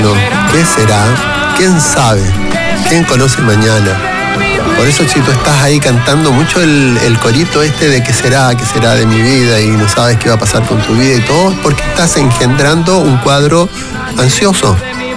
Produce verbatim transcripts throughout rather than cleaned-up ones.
No, ¿qué será? ¿Quién sabe? ¿Quién conoce mañana? Por eso, si tú estás ahí cantando mucho el, el corito este de qué será, qué será de mi vida y no sabes qué va a pasar con tu vida y todo, porque estás engendrando un cuadro ansioso.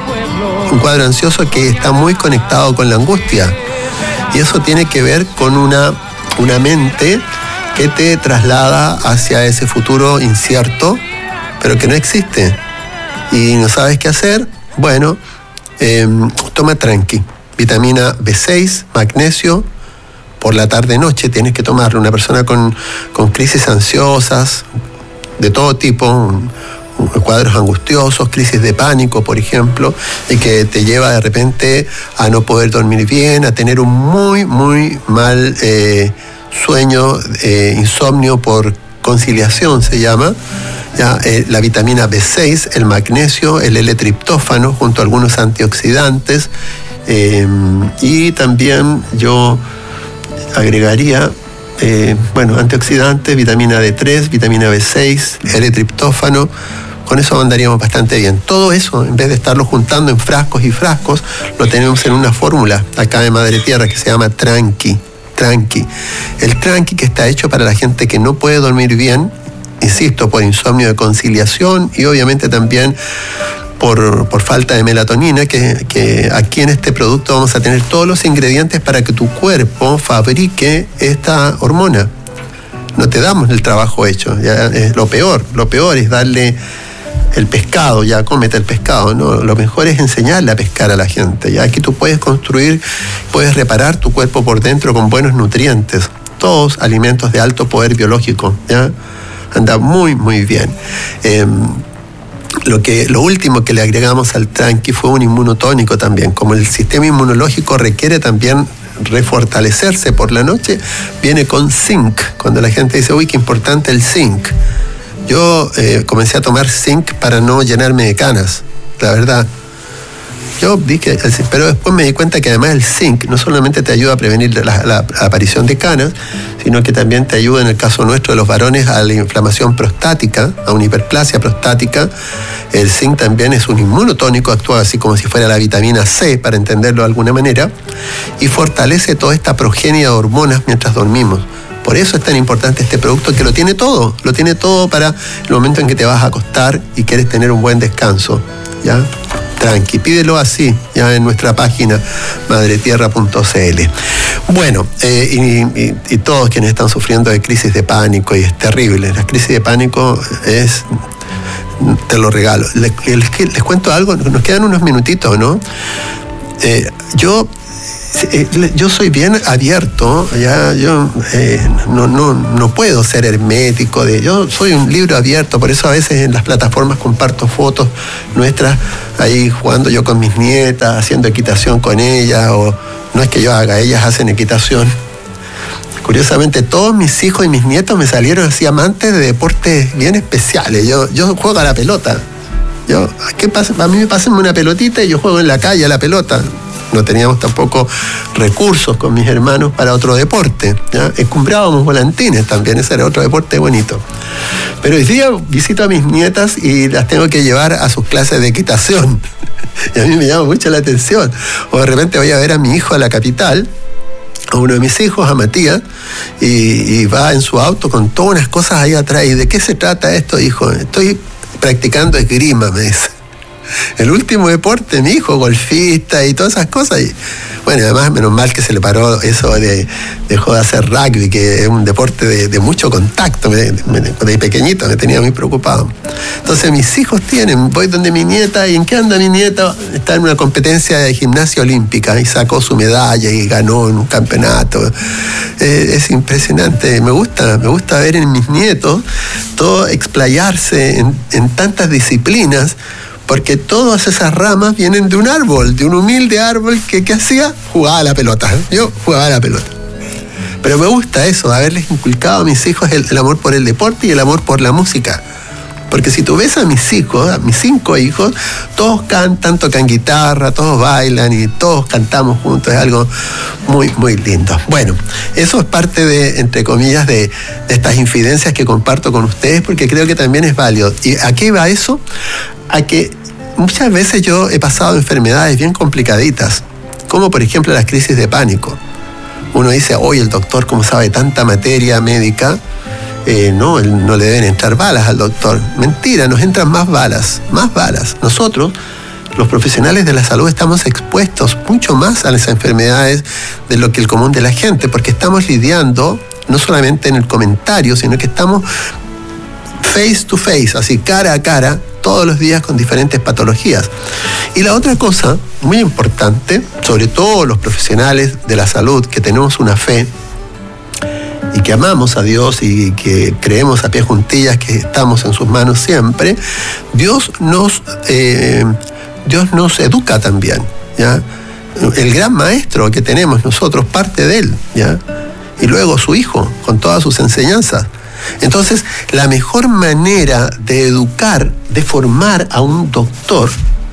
Un cuadro ansioso que está muy conectado con la angustia. Y eso tiene que ver con una, una mente que te traslada hacia ese futuro incierto, pero que no existe. Y no sabes qué hacer. Bueno, eh, toma tranqui. Vitamina B seis, magnesio, por la tarde-noche tienes que tomarlo. Una persona con, con crisis ansiosas, de todo tipo, un, un, cuadros angustiosos, crisis de pánico, por ejemplo, y que te lleva de repente a no poder dormir bien, a tener un muy, muy mal eh, sueño, eh, insomnio por conciliación se llama. Ya, eh, la vitamina B seis, el magnesio, el L-triptófano, junto a algunos antioxidantes. Eh, y también yo agregaría, eh, bueno, antioxidantes, vitamina D tres, vitamina B seis, L-triptófano. Con eso andaríamos bastante bien. Todo eso, en vez de estarlo juntando en frascos y frascos, lo tenemos en una fórmula acá de Madre Tierra que se llama Tranqui. Tranqui. El Tranqui, que está hecho para la gente que no puede dormir bien, insisto, por insomnio de conciliación y obviamente también Por, por falta de melatonina, que, que aquí en este producto vamos a tener todos los ingredientes para que tu cuerpo fabrique esta hormona. No te damos el trabajo hecho, ya es lo peor, lo peor es darle el pescado, ya cómete el pescado, ¿no? Lo mejor es enseñarle a pescar a la gente, ya aquí tú puedes construir, puedes reparar tu cuerpo por dentro con buenos nutrientes, todos alimentos de alto poder biológico, ya anda muy, muy bien. Eh, Lo, que, lo último que le agregamos al Tranqui fue un inmunotónico también. Como el sistema inmunológico requiere también refortalecerse por la noche, viene con zinc. Cuando la gente dice, uy, qué importante el zinc. Yo eh, comencé a tomar zinc para no llenarme de canas, la verdad. Yo vi que, pero después me di cuenta que además el zinc no solamente te ayuda a prevenir la, la, la aparición de canas, sino que también te ayuda en el caso nuestro de los varones a la inflamación prostática, a una hiperplasia prostática. El zinc también es un inmunotónico, actúa así como si fuera la vitamina C, para entenderlo de alguna manera, y fortalece toda esta progenie de hormonas mientras dormimos. Por eso es tan importante este producto, que lo tiene todo, lo tiene todo para el momento en que te vas a acostar y quieres tener un buen descanso, ¿ya? Tranqui, pídelo así, ya en nuestra página madre tierra punto c l. Bueno, eh, y, y, y todos quienes están sufriendo de crisis de pánico, y es terrible, la crisis de pánico es, te lo regalo. Les, les, les cuento algo, nos quedan unos minutitos, ¿no? Eh, yo... Yo soy bien abierto, ya yo eh, no, no, no puedo ser hermético, de, yo soy un libro abierto, por eso a veces en las plataformas comparto fotos nuestras, ahí jugando yo con mis nietas, haciendo equitación con ellas, o no es que yo haga, ellas hacen equitación. Curiosamente, todos mis hijos y mis nietos me salieron así amantes de deportes bien especiales. Yo, yo juego a la pelota. Yo, ¿qué pasa? A mí me pasan una pelotita y yo juego en la calle a la pelota. No teníamos tampoco recursos con mis hermanos para otro deporte, ¿ya? Escumbrábamos volantines también, ese era otro deporte bonito. Pero hoy día visito a mis nietas y las tengo que llevar a sus clases de equitación. Y a mí me llama mucho la atención. O de repente voy a ver a mi hijo a la capital, a uno de mis hijos, a Matías, y, y va en su auto con todas unas cosas ahí atrás. ¿Y de qué se trata esto, hijo? Estoy practicando esgrima, me dice. El último deporte, mi hijo, golfista y todas esas cosas. Y, bueno, además, menos mal que se le paró eso de, dejó de hacer rugby, que es un deporte de, de mucho contacto. Me, me, de pequeñito me tenía muy preocupado. Entonces, mis hijos tienen, voy donde mi nieta, ¿y en qué anda mi nieta? Está en una competencia de gimnasia olímpica y sacó su medalla y ganó en un campeonato. Eh, es impresionante, me gusta, me gusta ver en mis nietos todo explayarse en, en tantas disciplinas, porque todas esas ramas vienen de un árbol, de un humilde árbol que, ¿qué hacía? Jugaba a la pelota. Yo jugaba a la pelota. Pero me gusta eso, de haberles inculcado a mis hijos el, el amor por el deporte y el amor por la música. Porque si tú ves a mis hijos, a mis cinco hijos, todos cantan, tocan guitarra, todos bailan y todos cantamos juntos, es algo muy, muy lindo. Bueno, eso es parte de, entre comillas, de, de estas infidencias que comparto con ustedes, porque creo que también es válido. ¿Y a qué va eso? A que muchas veces yo he pasado enfermedades bien complicaditas, como por ejemplo las crisis de pánico. Uno dice, oye, el doctor, ¿cómo sabe tanta materia médica? Eh, no, no le deben entrar balas al doctor. Mentira, nos entran más balas, más balas. Nosotros, los profesionales de la salud, estamos expuestos mucho más a las enfermedades de lo que el común de la gente, porque estamos lidiando no solamente en el comentario, sino que estamos face to face, así cara a cara, todos los días con diferentes patologías. Y la otra cosa muy importante, sobre todo los profesionales de la salud que tenemos una fe y que amamos a Dios y que creemos a pie juntillas que estamos en sus manos siempre, Dios nos, eh, Dios nos educa también, ¿ya? El gran maestro que tenemos nosotros parte de Él, ¿ya? Y luego su Hijo, con todas sus enseñanzas. Entonces, la mejor manera de educar, de formar a un doctor,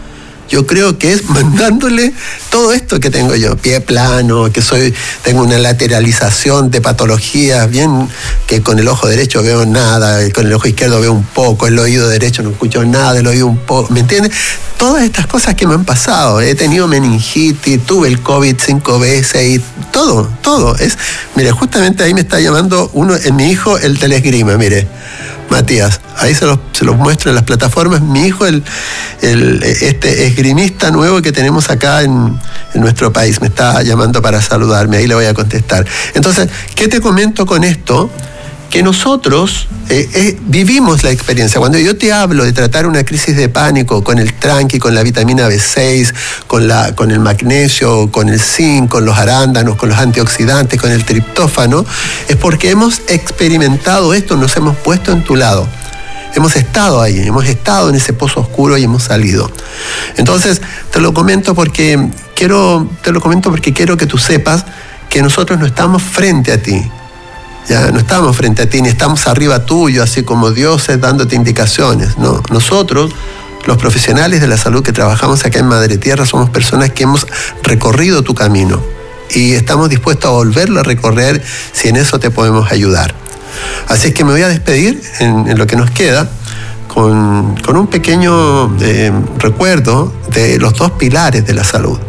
yo creo que es mandándole todo esto que tengo yo, pie plano, que soy, tengo una lateralización de patologías, bien que con el ojo derecho veo nada, con el ojo izquierdo veo un poco, el oído derecho no escucho nada, el oído un poco, ¿me entiendes? Todas estas cosas que me han pasado, he tenido meningitis, tuve el COVID cinco veces y todo, todo. Es, mire, justamente ahí me está llamando uno, en mi hijo, el del esgrima, mire. Matías, ahí se los, se los muestro en las plataformas. Mi hijo, el, el, este esgrimista nuevo que tenemos acá en, en nuestro país, me está llamando para saludarme, ahí le voy a contestar. Entonces, ¿qué te comento con esto? Que nosotros eh, eh, vivimos la experiencia. Cuando yo te hablo de tratar una crisis de pánico con el tranqui, con la vitamina B seis, con, la, con el magnesio, con el zinc, con los arándanos, con los antioxidantes, con el triptófano, es porque hemos experimentado esto, nos hemos puesto en tu lado. Hemos estado ahí, hemos estado en ese pozo oscuro y hemos salido. Entonces, te lo comento porque quiero, te lo comento porque quiero que tú sepas que nosotros no estamos frente a ti. Ya no estamos frente a ti, ni estamos arriba tuyo, así como dioses dándote indicaciones. No, nosotros, los profesionales de la salud que trabajamos acá en Madre Tierra, somos personas que hemos recorrido tu camino y estamos dispuestos a volverlo a recorrer si en eso te podemos ayudar. Así es que me voy a despedir en, en lo que nos queda con, con un pequeño eh, recuerdo de los dos pilares de la salud.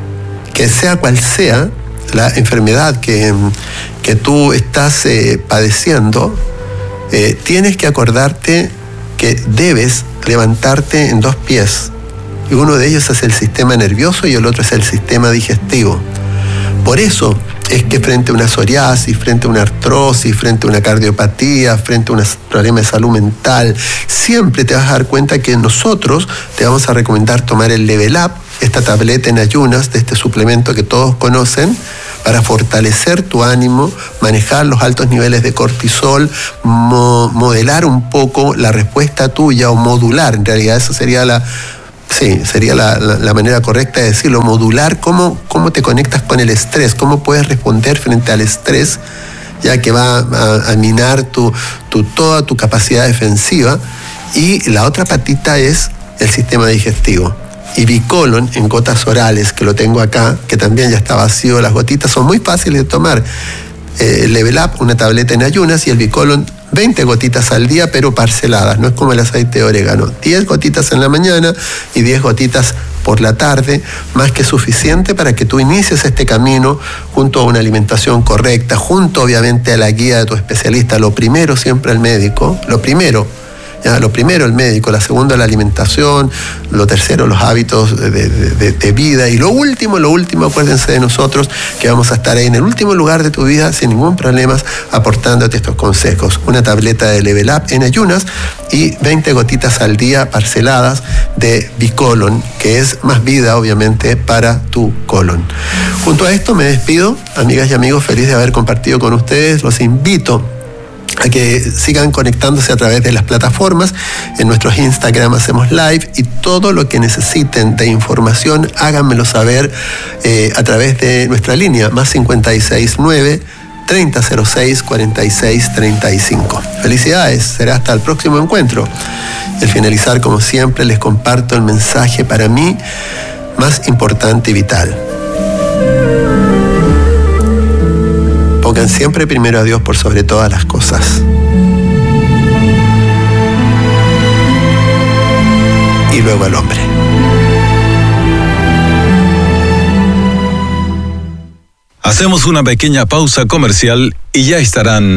Que sea cual sea la enfermedad que, que tú estás eh, padeciendo, eh, tienes que acordarte que debes levantarte en dos pies. Y uno de ellos es el sistema nervioso y el otro es el sistema digestivo. Por eso es que frente a una psoriasis, frente a una artrosis, frente a una cardiopatía, frente a un problema de salud mental, siempre te vas a dar cuenta que nosotros te vamos a recomendar tomar el Level Up, esta tableta en ayunas de este suplemento que todos conocen, para fortalecer tu ánimo, manejar los altos niveles de cortisol, mo- modelar un poco la respuesta tuya, o modular, en realidad eso sería la... Sí, sería la, la, la manera correcta de decirlo, modular cómo, cómo te conectas con el estrés, cómo puedes responder frente al estrés, ya que va a, a minar tu, tu, toda tu capacidad defensiva. Y la otra patita es el sistema digestivo. Y Bicolon en gotas orales, que lo tengo acá, que también ya está vacío, las gotitas son muy fáciles de tomar. Eh, el Level Up, una tableta en ayunas, y el Bicolon, veinte gotitas al día, pero parceladas, no es como el aceite de orégano. diez gotitas en la mañana y diez gotitas por la tarde, más que suficiente para que tú inicies este camino junto a una alimentación correcta, junto obviamente a la guía de tu especialista. Lo primero siempre el médico, lo primero, ya, lo primero el médico, la segunda la alimentación, lo tercero los hábitos de, de, de, de vida, y lo último, lo último, acuérdense de nosotros que vamos a estar ahí en el último lugar de tu vida sin ningún problema aportándote estos consejos. Una tableta de Level Up en ayunas y veinte gotitas al día parceladas de Bicolon, que es más vida obviamente para tu colon. Junto a esto me despido, amigas y amigos, feliz de haber compartido con ustedes. Los invito a que sigan conectándose a través de las plataformas. En nuestros Instagram hacemos live, y todo lo que necesiten de información háganmelo saber eh, a través de nuestra línea más cincuenta y seis nueve, treinta cero seis, cuarenta y seis treinta y cinco. Felicidades, será hasta el próximo encuentro. Al finalizar, como siempre, les comparto el mensaje para mí más importante y vital. Pongan siempre primero a Dios por sobre todas las cosas. Y luego al hombre. Hacemos una pequeña pausa comercial y ya estarán